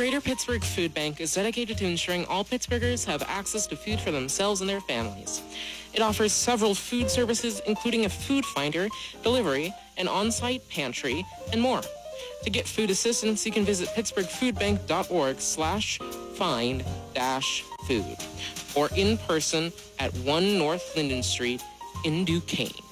Greater Pittsburgh Food Bank is dedicated to ensuring all Pittsburghers have access to food for themselves and their families. It offers several food services, including a food finder, delivery, an on-site pantry, and more. To get food assistance, you can visit pittsburghfoodbank.org/find-food or in person at 1 North Linden Street in Duquesne.